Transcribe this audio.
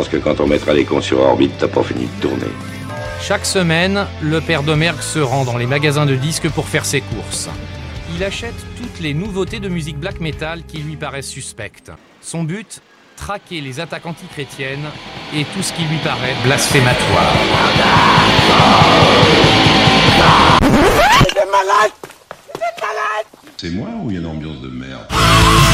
pense que quand on mettra les cons sur orbite, t'as pas fini de tourner. Chaque semaine, le père Domergue se rend dans les magasins de disques pour faire ses courses. Il achète toutes les nouveautés de musique black metal qui lui paraissent suspectes. Son but, traquer les attaques antichrétiennes et tout ce qui lui paraît blasphématoire. C'est moi ou il y a une ambiance de